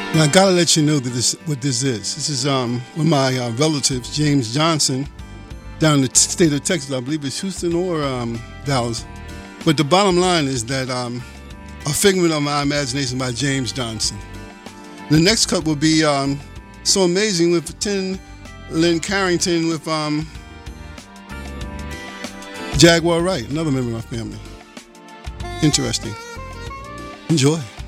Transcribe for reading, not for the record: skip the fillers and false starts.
Now I gotta let you know that what this is. This is one of my relatives, James Johnson, down in the state of Texas. I believe it's Houston or Dallas. But the bottom line is that a figment of my imagination by James Johnson. The next cut will be So Amazing with Lynn Carrington with Jaguar Wright, another member of my family. Interesting. Enjoy.